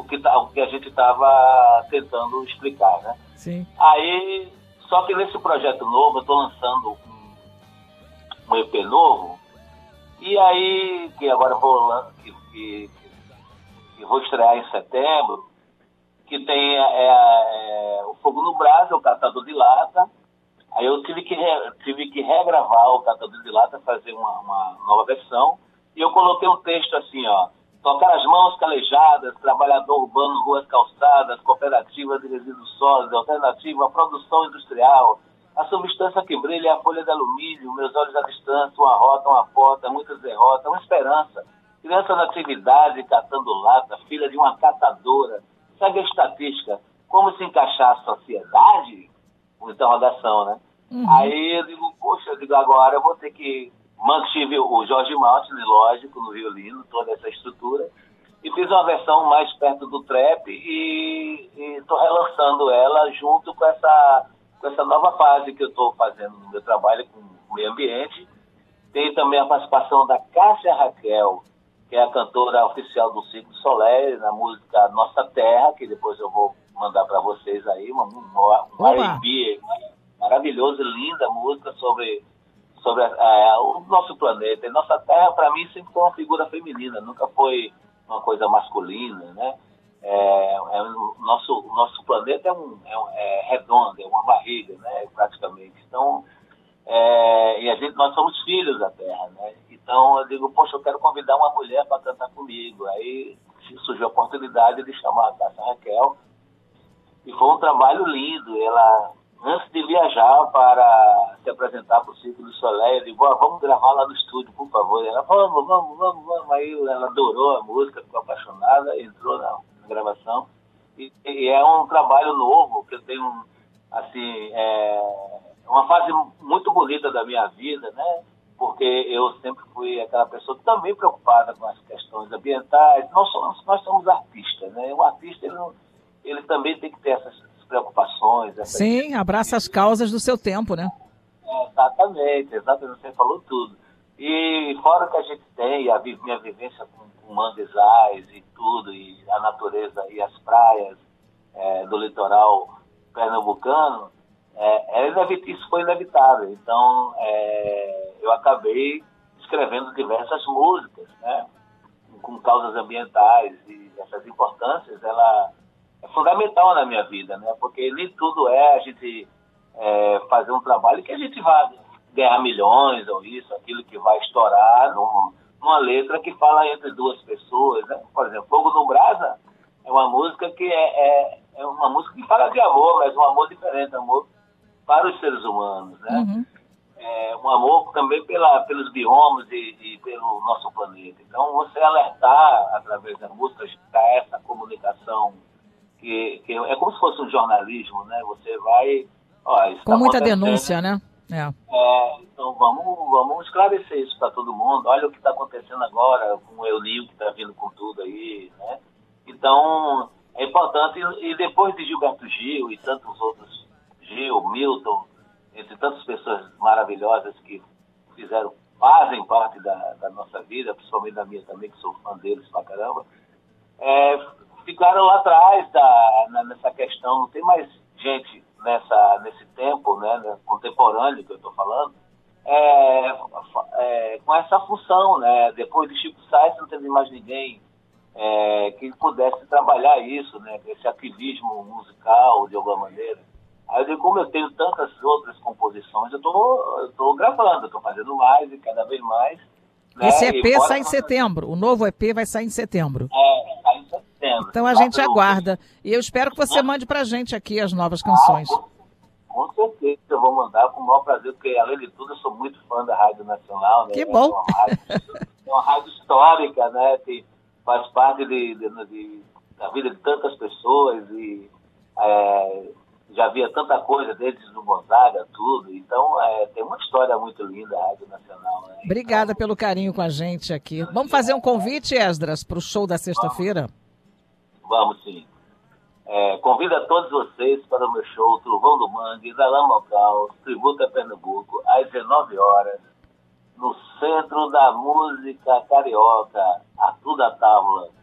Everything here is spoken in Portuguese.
o que a gente estava tentando explicar, né? Sim. Aí, só que nesse projeto novo, eu estou lançando um EP novo, e aí, que agora que vou estrear em setembro, que tem o Fogo no Brás, o Catador de Lata. Aí eu tive que regravar o Catador de Lata, fazer uma nova versão, e eu coloquei um texto assim, ó: tocar as mãos calejadas, trabalhador urbano, ruas calçadas, cooperativas de resíduos sólidos, alternativa à produção industrial, a substância que brilha é a folha de alumínio, meus olhos à distância, uma rota, uma porta, muitas derrotas, uma esperança, criança na atividade, catando lata, filha de uma catadora, segue a estatística, como se encaixar a sociedade? Uma interrogação, né? Aí eu digo, poxa, agora eu vou ter que... Mantive o Jorge Martin, lógico, no violino, toda essa estrutura, e fiz uma versão mais perto do trap e estou relançando ela junto com essa nova fase que eu estou fazendo no meu trabalho com o meio ambiente. Tem também a participação da Cássia Raquel, que é a cantora oficial do Circo du Soleil, na música Nossa Terra, que depois eu vou mandar para vocês aí, um R&B maravilhoso, linda música sobre o nosso planeta. E Nossa Terra, para mim, sempre foi uma figura feminina, nunca foi uma coisa masculina, né? O nosso planeta é redondo, é uma barriga, né? Praticamente. Então, nós somos filhos da Terra, né? Então, eu digo, poxa, eu quero convidar uma mulher para cantar comigo. Aí surgiu a oportunidade de chamar a Cássia Raquel, e foi um trabalho lindo. Ela, antes de viajar para se apresentar para o Circo du Soleil, eu digo, vamos gravar lá no estúdio, por favor. Ela, vamos. Aí ela adorou a música, ficou apaixonada, entrou na gravação. E é um trabalho novo, que eu tenho, assim, uma fase muito bonita da minha vida, né? Porque eu sempre fui aquela pessoa também preocupada com as questões ambientais. Nós somos artistas, né? Um artista, ele também tem que ter essas preocupações. Sim, abraça as causas do seu tempo, né? Exatamente, você falou tudo. E fora o que a gente tem, minha vivência com manguezais e tudo, e a natureza e as praias do litoral pernambucano, isso foi inevitável. Então, eu acabei escrevendo diversas músicas, né, com causas ambientais, e essas importâncias, ela é fundamental na minha vida, né, porque nem tudo a gente fazer um trabalho que a gente vai ganhar milhões, ou isso, aquilo que vai estourar numa letra que fala entre duas pessoas, né? Por exemplo, Fogo no Brasa é uma música que é uma música que fala de amor, mas um amor diferente, amor para os seres humanos, né? Uhum. Um amor também pelos biomas e pelo nosso planeta. Então, você alertar através da música para essa comunicação, que é como se fosse um jornalismo, né? Você vai... com muita denúncia, né? Então, vamos esclarecer isso para todo mundo. Olha o que está acontecendo agora com o El Niño, que está vindo com tudo aí, né? Então, é importante. E depois de Gilberto Gil e tantos outros, Gil, Milton, entre tantas pessoas maravilhosas que fazem parte da nossa vida, principalmente da minha também, que sou fã deles pra caramba, ficaram lá atrás nessa questão. Não tem mais gente nesse tempo, né, contemporâneo que eu estou falando, com essa função, né? Depois de Chico Sainz não teve mais ninguém que pudesse trabalhar isso, né, esse ativismo musical de alguma maneira. Aí eu digo, como eu tenho tantas outras composições, eu estou gravando, estou fazendo mais e cada vez mais. Né? Esse EP sai em setembro, o novo EP vai sair em setembro. Sai em setembro. Então a gente aguarda. E eu espero que você mande pra gente aqui as novas canções. Com certeza eu vou mandar com o maior prazer, porque além de tudo eu sou muito fã da Rádio Nacional. Né? Que bom! É uma rádio histórica, né? Que faz parte da vida de tantas pessoas e já havia tanta coisa desde o Gonzaga, tudo. Então, tem uma história muito linda a Rádio Nacional. Né? Obrigada pelo carinho com a gente aqui. Vamos fazer um convite, Esdras, para o show da sexta-feira? Vamos, sim. Convido a todos vocês para o meu show Trovão do Mangue, da Lama Local, Tributo a Pernambuco, às 19 horas, no Centro da Música Carioca, Arthur da Távola,